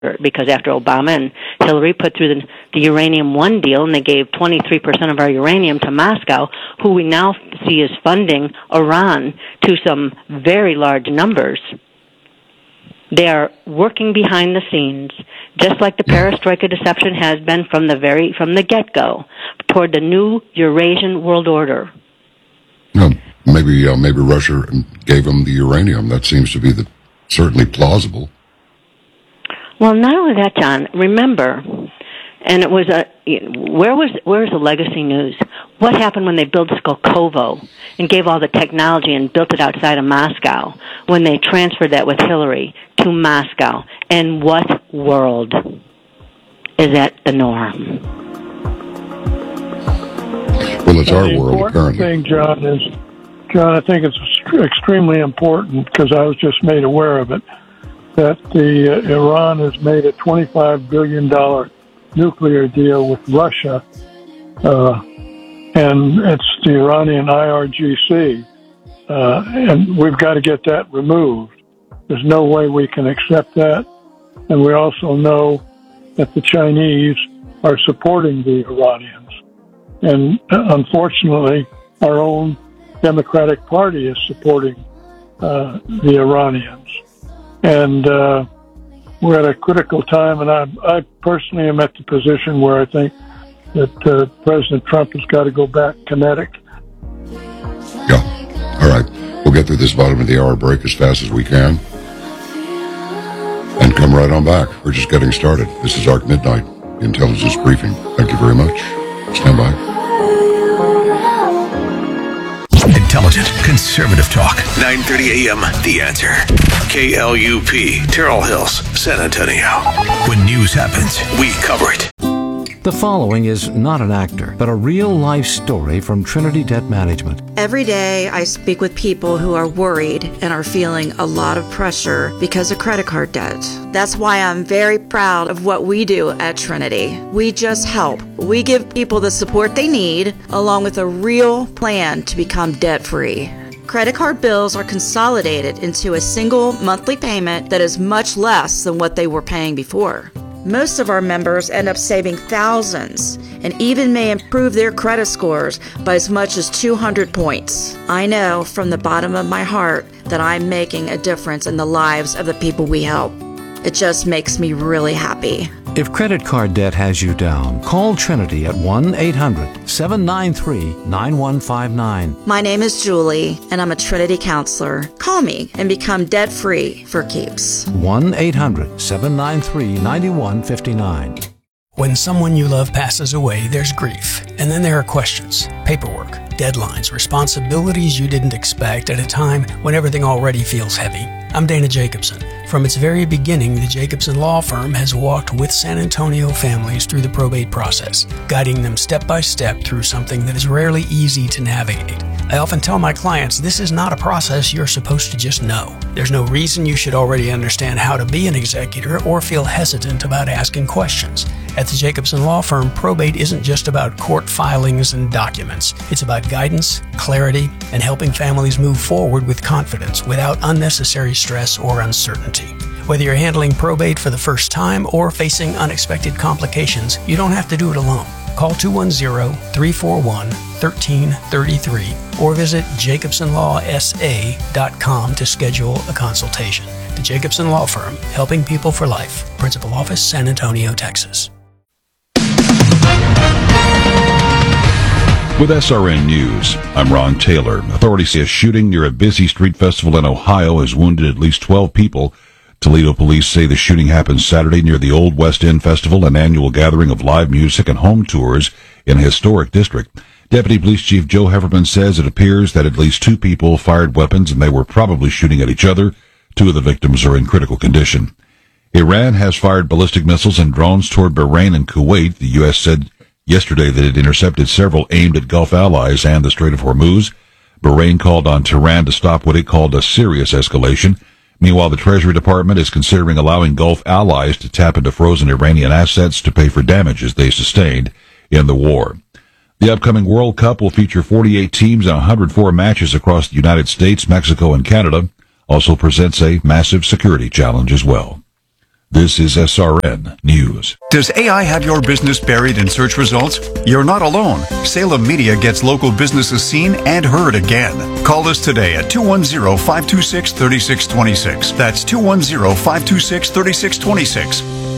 because after Obama and Hillary put through the Uranium One deal, and they gave 23% of our uranium to Moscow, who we now see is funding Iran to some very large numbers. They are working behind the scenes, just like the perestroika deception has been from the get-go, toward the new Eurasian world order. Maybe Russia gave them the uranium. That seems to be certainly plausible. Well, not only that, John. Remember, and it was where's the legacy news? What happened when they built Skolkovo and gave all the technology and built it outside of Moscow? When they transferred that with Hillary to Moscow, and what world is that the norm? Well, it's our world, apparently. The important thing, John, I think it's extremely important, because I was just made aware of it, that Iran has made a $25 billion nuclear deal with Russia, and it's the Iranian IRGC, and we've got to get that removed. There's no way we can accept that, and we also know that the Chinese are supporting the Iranians, and unfortunately, our own Democratic Party is supporting the Iranians. And we're at a critical time, and I personally am at the position where I think that President Trump has got to go back kinetic. Yeah. All right. We'll get through this bottom of the hour break as fast as we can and come right on back. We're just getting started. This is ARC Midnight, the Intelligence Briefing. Thank you very much. Stand by. Intelligent, conservative talk. 9:30 a.m. The Answer. KLUP, Terrell Hills, San Antonio. When news happens, we cover it. The following is not an actor, but a real-life story from Trinity Debt Management. Every day I speak with people who are worried and are feeling a lot of pressure because of credit card debt. That's why I'm very proud of what we do at Trinity. We just help. We give people the support they need, along with a real plan to become debt-free. Credit card bills are consolidated into a single monthly payment that is much less than what they were paying before. Most of our members end up saving thousands and even may improve their credit scores by as much as 200 points. I know from the bottom of my heart that I'm making a difference in the lives of the people we help. It just makes me really happy. If credit card debt has you down, call Trinity at 1-800-793-9159. My name is Julie, and I'm a Trinity counselor. Call me and become debt-free for keeps. 1-800-793-9159. When someone you love passes away, there's grief. And then there are questions, paperwork, deadlines, responsibilities you didn't expect at a time when everything already feels heavy. I'm Dana Jacobson. From its very beginning, the Jacobson Law Firm has walked with San Antonio families through the probate process, guiding them step by step through something that is rarely easy to navigate. I often tell my clients this is not a process you're supposed to just know. There's no reason you should already understand how to be an executor or feel hesitant about asking questions. At the Jacobson Law Firm, probate isn't just about court filings and documents. It's about guidance, clarity, and helping families move forward with confidence without unnecessary stress or uncertainty. Whether you're handling probate for the first time or facing unexpected complications, you don't have to do it alone. Call 210-341-1333 or visit jacobsonlawsa.com to schedule a consultation. The Jacobson Law Firm, helping people for life. Principal Office, San Antonio, Texas. With SRN News, I'm Ron Taylor. Authorities say a shooting near a busy street festival in Ohio has wounded at least 12 people. Toledo police say the shooting happened Saturday near the Old West End Festival, an annual gathering of live music and home tours in a historic district. Deputy Police Chief Joe Hefferman says it appears that at least 2 people fired weapons and they were probably shooting at each other. 2 of the victims are in critical condition. Iran has fired ballistic missiles and drones toward Bahrain and Kuwait. The U.S. said yesterday that it intercepted several aimed at Gulf allies and the Strait of Hormuz. Bahrain called on Tehran to stop what it called a serious escalation. Meanwhile, the Treasury Department is considering allowing Gulf allies to tap into frozen Iranian assets to pay for damages they sustained in the war. The upcoming World Cup will feature 48 teams and 104 matches across the United States, Mexico, and Canada. Also presents a massive security challenge as well. This is SRN News. Does AI have your business buried in search results? You're not alone. Salem Media gets local businesses seen and heard again. Call us today at 210-526-3626. That's 210-526-3626.